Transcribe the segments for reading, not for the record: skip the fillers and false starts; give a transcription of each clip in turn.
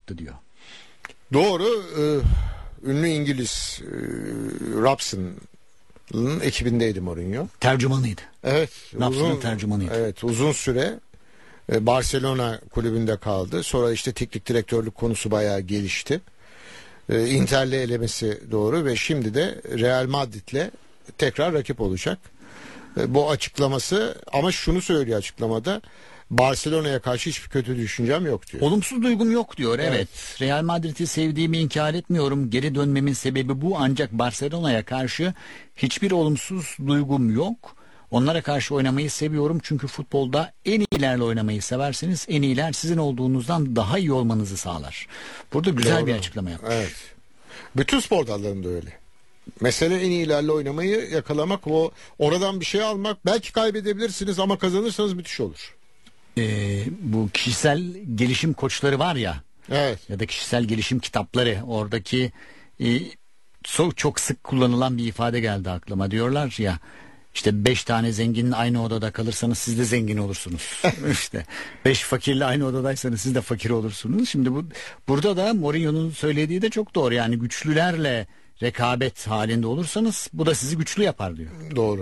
yaptı diyor. Doğru. Ünlü İngiliz Robson'ın ekibindeydi Mourinho. Tercümanıydı. Evet. Robson'ın tercümanıydı. Evet, uzun süre Barcelona kulübünde kaldı. Sonra işte teknik direktörlük konusu bayağı gelişti. Inter'le elemesi doğru ve şimdi de Real Madrid'le tekrar rakip olacak. Bu açıklaması, ama şunu söylüyor açıklamada: Barcelona'ya karşı hiçbir kötü düşüncem yok diyor. Olumsuz duygum yok diyor. Evet. Real Madrid'i sevdiğimi inkar etmiyorum. Geri dönmemin sebebi bu. Ancak Barcelona'ya karşı hiçbir olumsuz duygum yok. Onlara karşı oynamayı seviyorum. Çünkü futbolda en iyilerle oynamayı severseniz en iyiler sizin olduğunuzdan daha iyi olmanızı sağlar. Burada güzel bir açıklama yapmış. Evet. Bütün spor dallarında öyle. Mesele en iyilerle oynamayı yakalamak, oradan bir şey almak. Belki kaybedebilirsiniz ama kazanırsanız müthiş olur. Bu kişisel gelişim koçları var ya, evet, ya da kişisel gelişim kitapları, oradaki çok sık kullanılan bir ifade geldi aklıma. Diyorlar ya, işte 5 tane zenginin aynı odada kalırsanız siz de zengin olursunuz. İşte 5 fakirle aynı odadaysanız siz de fakir olursunuz. Şimdi burada da Mourinho'nun söylediği de çok doğru. Yani güçlülerle rekabet halinde olursanız bu da sizi güçlü yapar diyor. Doğru.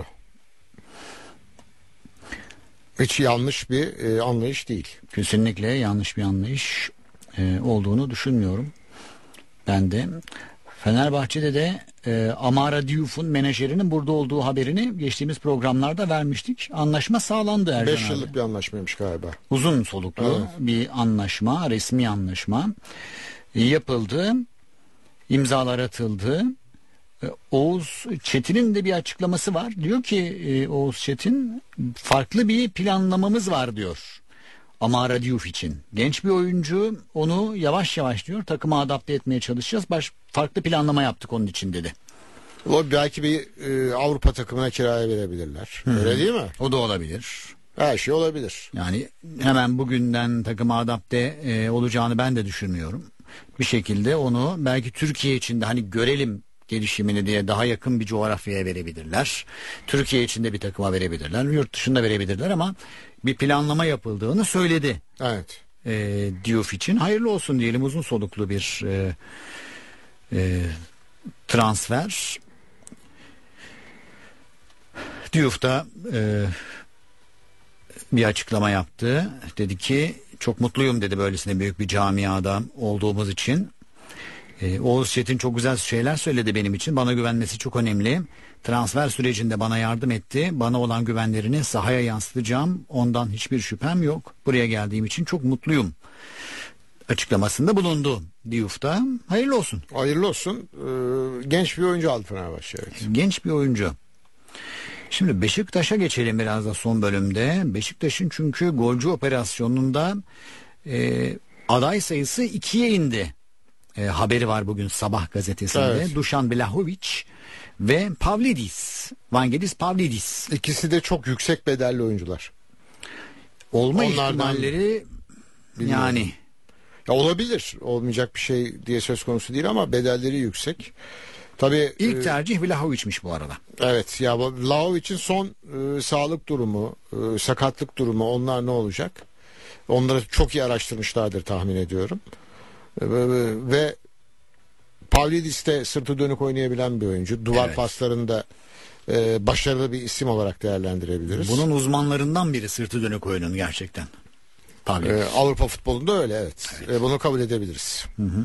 Hiç yanlış bir anlayış değil. Kesinlikle yanlış bir anlayış olduğunu düşünmüyorum. Ben de Fenerbahçe'de de Amara Diouf'un menajerinin burada olduğu haberini geçtiğimiz programlarda vermiştik. Anlaşma sağlandı Ercan 5 yıllık abi. bir anlaşmaymış galiba. Uzun soluklu bir anlaşma, resmi anlaşma yapıldı. İmzalar atıldı. Oğuz Çetin'in de bir açıklaması var. Diyor ki Oğuz Çetin, farklı bir planlamamız var diyor. Amara Diouf için. Genç bir oyuncu, onu yavaş yavaş diyor takıma adapte etmeye çalışacağız. Farklı planlama yaptık onun için dedi. O belki bir Avrupa takımına kiraya verebilirler. Öyle değil mi? O da olabilir. Her şey olabilir. Yani hemen bugünden takıma adapte olacağını ben de düşünmüyorum. Bir şekilde onu belki Türkiye için de hani görelim gelişimini diye daha yakın bir coğrafyaya verebilirler. Türkiye içinde bir takıma verebilirler. Yurt dışında verebilirler ama bir planlama yapıldığını söyledi. Evet. Diouf için hayırlı olsun diyelim, uzun soluklu bir transfer. Diouf da bir açıklama yaptı. Dedi ki çok mutluyum dedi böylesine büyük bir camiada olduğumuz için. Oğuz Çetin çok güzel şeyler söyledi benim için. Bana güvenmesi çok önemli. Transfer sürecinde bana yardım etti. Bana olan güvenlerini sahaya yansıtacağım. Ondan hiçbir şüphem yok. Buraya geldiğim için çok mutluyum açıklamasında bulundu Diouf da. Hayırlı olsun. Hayırlı olsun. Genç bir oyuncu aldı Fenerbahçe. Evet. Genç bir oyuncu. Şimdi Beşiktaş'a geçelim biraz da son bölümde. Beşiktaş'ın çünkü golcü operasyonunda aday sayısı 2'ye indi. Haberi var bugün Sabah gazetesinde. Evet. Dušan Vlahović ve Pavlidis. Vangelis Pavlidis. İkisi de çok yüksek bedelli oyuncular. Olma Onlardan ihtimalleri bilmiyorum. yani. Ya olabilir. Olmayacak bir şey diye söz konusu değil ama bedelleri yüksek. Tabii İlk tercih Vlahović'miş bu arada. evet ya, Vlahović'in son sağlık durumu, sakatlık durumu, onlar ne olacak? Onları çok iyi araştırmışlardır tahmin ediyorum. Ve Pavlidis de sırtı dönük oynayabilen bir oyuncu. Duvar paslarında başarılı bir isim olarak değerlendirebiliriz. Bunun uzmanlarından biri sırtı dönük oyunun gerçekten. Avrupa futbolunda öyle, evet. Bunu kabul edebiliriz.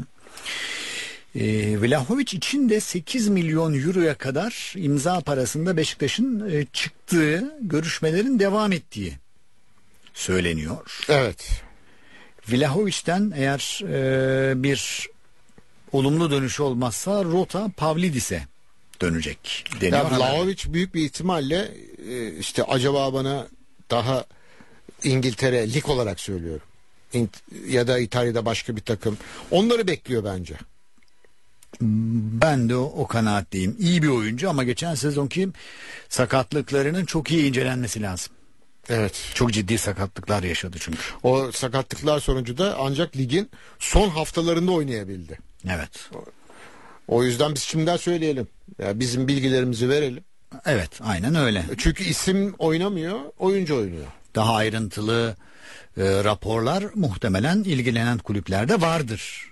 Vlahović için de 8 milyon euroya kadar imza parasında Beşiktaş'ın çıktığı, görüşmelerin devam ettiği söyleniyor. Evet. Vlahović'ten eğer bir olumlu dönüşü olmazsa rota Pavlidis'e dönecek deniyor. Ya Vlahović büyük bir ihtimalle işte acaba bana daha İngiltere lig olarak söylüyorum ya da İtalya'da başka bir takım, onları bekliyor bence. Ben de o kanaatteyim. İyi bir oyuncu ama geçen sezonki sakatlıklarının çok iyi incelenmesi lazım. Evet. Çok ciddi sakatlıklar yaşadı çünkü. O sakatlıklar sonucu da ancak ligin son haftalarında oynayabildi. Evet. O yüzden biz şimdiden söyleyelim. Ya bizim bilgilerimizi verelim. Evet, aynen öyle. Çünkü isim oynamıyor, oyuncu oynuyor. Daha ayrıntılı raporlar muhtemelen ilgilenen kulüplerde vardır.